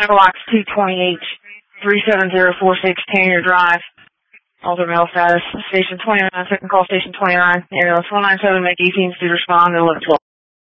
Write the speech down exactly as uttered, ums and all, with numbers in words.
Airlox two twenty H, three seven zero four six, Tanner Drive. Alter mail status, station twenty-nine, second call station twenty-nine, airless one nine seven, make eighteen to respond, eleven twelve.